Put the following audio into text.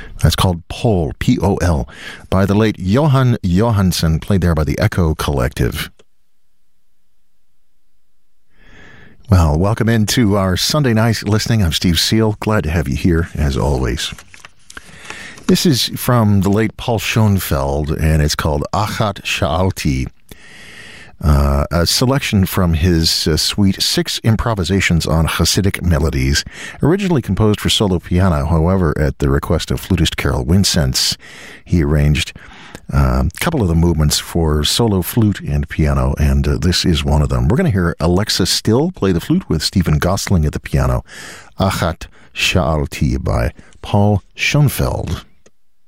That's called Pol, P-O-L, by the late Johan Johansson, played there by the Echo Collective. Well, welcome into our Sunday night listening. I'm Steve Seal. Glad to have you here, as always. This is from the late Paul Schoenfeld, and it's called Achat Sha'alti, a selection from his suite, 6 improvisations on Hasidic melodies, originally composed for solo piano. However, at the request of flutist Carol Wincenz, he arranged a couple of the movements for solo flute and piano, and this is one of them. We're going to hear Alexa Still play the flute with Stephen Gosling at the piano. Achat Sha'alti by Paul Schoenfeld.